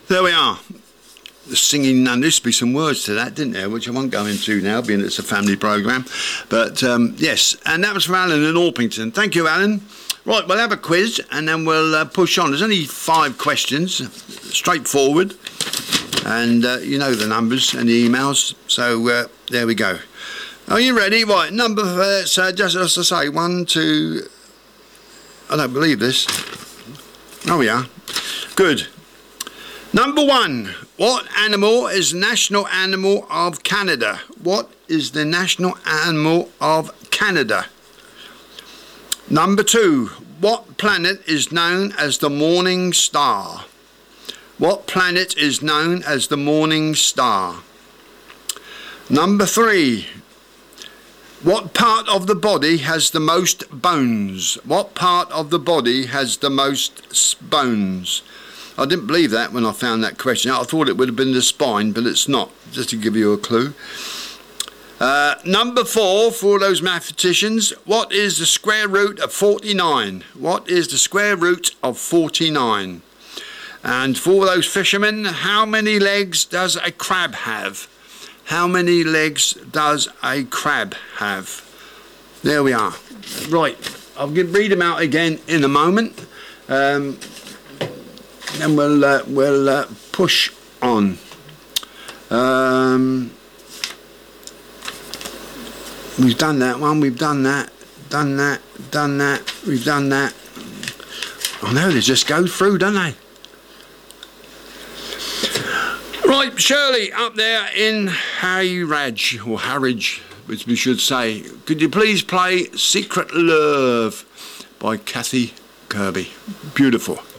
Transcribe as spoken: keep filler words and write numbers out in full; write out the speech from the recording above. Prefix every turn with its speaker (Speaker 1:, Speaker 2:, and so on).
Speaker 1: There we are. The singing, and there used to be some words to that, didn't there, which I won't go into now, being it's a family programme. But, um, yes, and that was from Alan in Orpington. Thank you, Alan. Right, we'll have a quiz, and then we'll uh, push on. There's only five questions, straightforward, and uh, you know the numbers and the emails, so uh, there we go. Are you ready? Right, number, uh, so just as I say, one, two, I don't believe this. Oh, we are. Good. Number one, what animal is national animal of Canada? What is the national animal of Canada? Number two, what planet is known as the morning star? What planet is known as the morning star? Number three, what part of the body has the most bones? What part of the body has the most bones? I didn't believe that when I found that question. I thought it would have been the spine, but it's not, just to give you a clue. Uh, number four, for all those mathematicians, what is the square root of forty-nine? What is the square root of forty-nine? And for those fishermen, how many legs does a crab have? How many legs does a crab have? There we are. Right, I'll read them out again in a moment. Um, then we'll, uh, we'll uh, push on. Um... We've done that one, we've done that, done that, done that, we've done that. I know, they just go through, don't they? Right, Shirley, up there in Harwich, or Harwich, which we should say, could you please play Secret Love by Kathy Kirby? Beautiful.